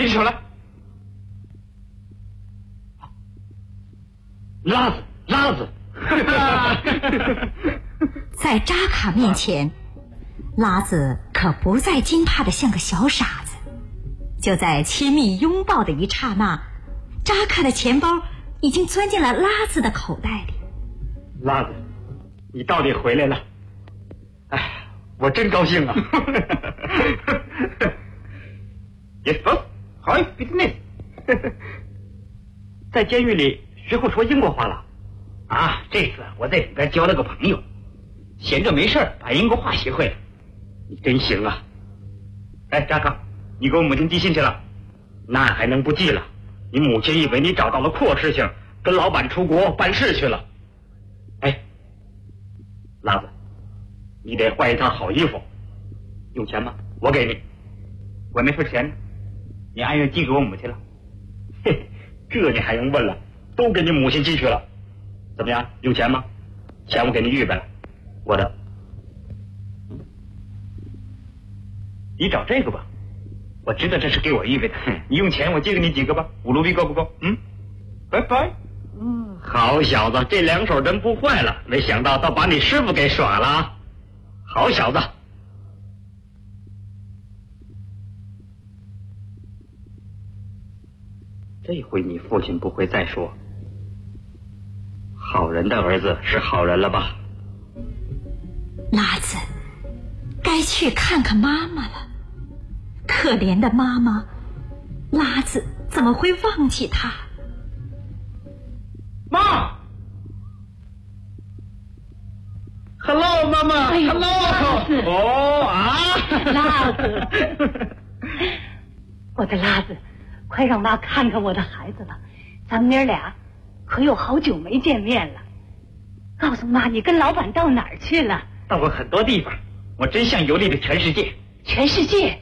起手来。 拉子在扎卡面前，拉子可不再惊怕的像个小傻子。就在亲密拥抱的一刹那，扎卡的钱包已经钻进了拉子的口袋里。 拉子，你到底回来了，哎，我真高兴啊。 Yes, boss. How is business? 在监狱里学会说英国话了啊，这次我在里边交了个朋友，闲着没事把英国话学会了。 你真行啊。 哎，扎克，你给我母亲寄信去了？ 那还能不寄了？你母亲以为你找到了阔事情，跟老板出国办事去了。哎，拉子，你得换一套好衣服，用钱吗？我给你。 我那份钱呢？你按月寄给我母亲了？ 嘿，这你还用问了？都给你母亲寄去了。怎么样？用钱吗？钱我给你预备了，我的。 你找这个吧，我知道这是给我预备的。你用钱，我借给你几个吧，5卢比够不够？拜拜。 好小子，这两手真不坏了，没想到倒把你师傅给耍了啊！好小子。这回你父亲不会再说好人的儿子是好人了吧？ 拉子该去看看妈妈了，可怜的妈妈，拉子怎么会忘记她？ 妈 ，Hello， 妈妈 ，Hello， 哦啊， 拉子，我的拉子，快让妈看看我的孩子了，咱们俩可有好久没见面了。告诉妈，你跟老板到哪儿去了？ 到过很多地方，我真像游历了全世界。 全世界？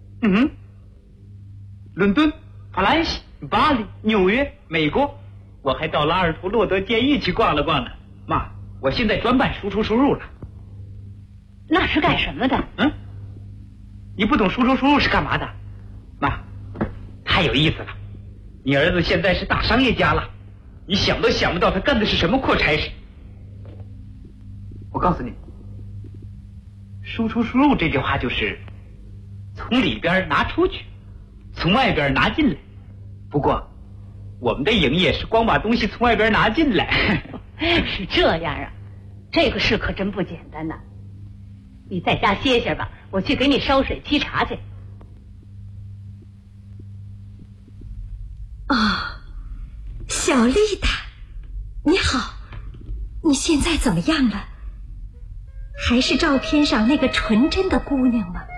伦敦、法兰西、巴黎、纽约、美国，我还到拉尔图洛德监狱去逛了逛呢。妈，我现在专办输出输入了。 那是干什么的？ 你不懂输出输入是干嘛的？妈，太有意思了。你儿子现在是大商业家了，你想都想不到他干的是什么破差事。我告诉你，输出输入这句话就是从里边拿出去，从外边拿进来。不过我们的营业是光把东西从外边拿进来。 是这样啊，这个事可真不简单呐。你在家歇歇吧，我去给你烧水沏茶去。 小丽塔，你好，你现在怎么样了？还是照片上那个纯真的姑娘吗？